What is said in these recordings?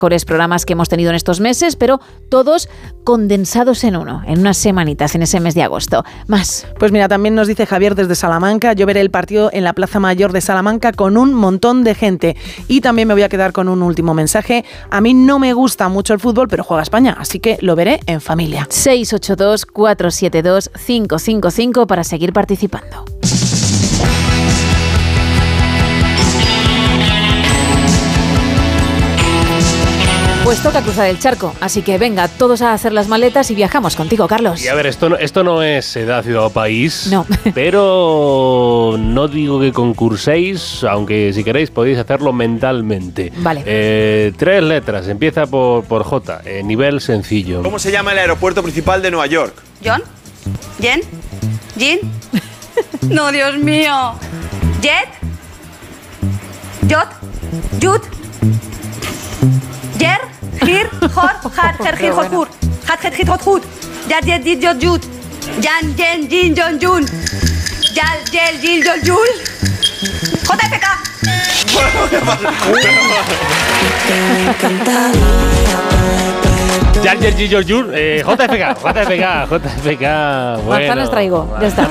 mejores programas que hemos tenido en estos meses, pero todos condensados en uno, en unas semanitas, en ese mes de agosto. Más. Pues mira, también nos dice Javier desde Salamanca, yo veré el partido en la Plaza Mayor de Salamanca con un montón de gente. Y también me voy a quedar con un último mensaje. A mí no me gusta mucho el fútbol, pero juega España, así que lo veré en familia. 682-472-555 para seguir participando. Pues toca cruzar el charco, así que venga, todos a hacer las maletas y viajamos contigo, Carlos. Y a ver, esto no es edad, ciudad o país, no. Pero no digo que concurséis, aunque si queréis podéis hacerlo mentalmente. Vale. 3 letras, empieza por J, nivel sencillo. ¿Cómo se llama el aeropuerto principal de Nueva York? ¿John? ¿Jen? ¿Jin? No, Dios mío. ¿Jet? ¿Jot? ¿Jut? ¿Jer? ¿Gir? ¿Jor? ¿Hat? ¿Her? ¿Gir? ¿Jot? ¿Hur? ¿Hat? ¿Het? ¿Git? ¿Jot? ¿Hut? ¿Yat? ¿Jet? ¿Dit? ¿Jot? ¿Jut? ¿Jan? ¿Jen? ¿Jin? ¿Jon? ¿Jun? ¿Yal? ¿Yel? ¿Jil? ¿Jol? ¿Jul? JFK. JFK. Manzanas traigo, ya está.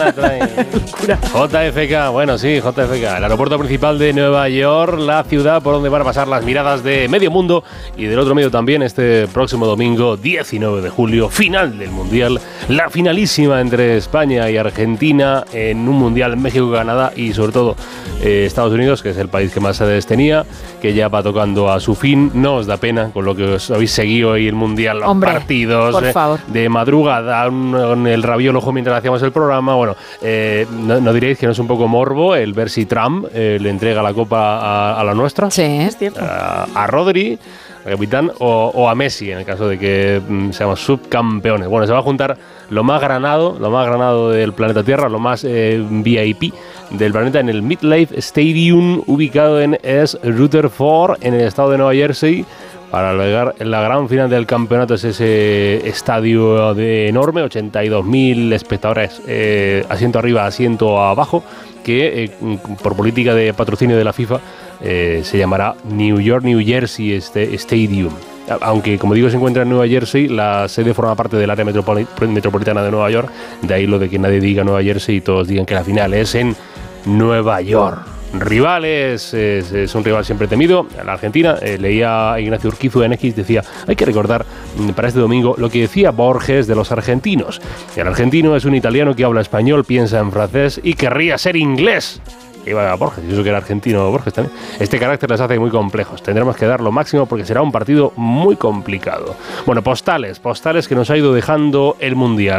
JFK, bueno, sí, JFK. El aeropuerto principal de Nueva York, la ciudad por donde van a pasar las miradas de medio mundo y del otro medio también este próximo domingo, 19 de julio, final del Mundial. La finalísima entre España y Argentina en un Mundial México-Canadá y sobre todo Estados Unidos, que es el país que más se tenía, que ya va tocando a su fin. No os da pena con lo que os habéis seguido hoy el Mundial, los partidos por favor. De madrugada, con el rabiol ojo mientras hacíamos el programa. Bueno, ¿no diréis que no es un poco morbo el ver si Trump le entrega la copa a la nuestra? Sí, es cierto. A Rodri, al capitán, o a Messi, en el caso de que seamos subcampeones. Bueno, se va a juntar lo más granado del planeta Tierra, lo más VIP del planeta en el MetLife Stadium, ubicado en East Rutherford, en el estado de Nueva Jersey, para albergar la gran final del campeonato. Es ese estadio enorme, 82.000 espectadores, asiento arriba, asiento abajo, que por política de patrocinio de la FIFA se llamará New Jersey Stadium. Aunque, como digo, se encuentra en Nueva Jersey, la sede forma parte del área metropolitana de Nueva York, de ahí lo de que nadie diga Nueva Jersey y todos digan que la final es en Nueva York. Rivales, es un rival siempre temido. La Argentina, leía a Ignacio Urquizu en X, decía, hay que recordar para este domingo lo que decía Borges de los argentinos. El argentino es un italiano que habla español, piensa en francés y querría ser inglés. Iba a Borges, y eso que era argentino Borges también. Este carácter les hace muy complejos. Tendremos que dar lo máximo porque será un partido muy complicado. Bueno, postales que nos ha ido dejando el Mundial.